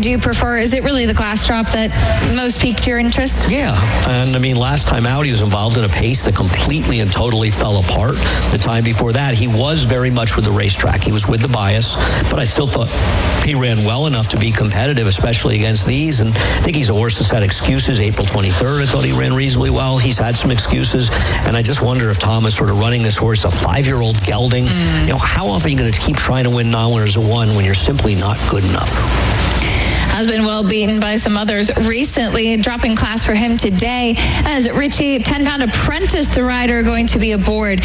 do you prefer? Is it really the glass drop that most piqued your interest? Yeah, and I mean, last time out, he was involved in a pace that completely and totally fell apart. The time before that, he was very much with the racetrack. He was with the bias, but I still thought he ran well enough to be competitive, especially against these. And I think he's a horse that's had excuses. April 23rd, I thought he ran reasonably well. He's had some excuses, and I just wonder if Tom is sort of running this horse, a 5-year-old gelding. You know, how often are you going to keep trying to win non-winners of one when you're simply not good enough? Has been well beaten by some others recently. Dropping class for him today as Richie, 10-pound apprentice, the rider, going to be aboard.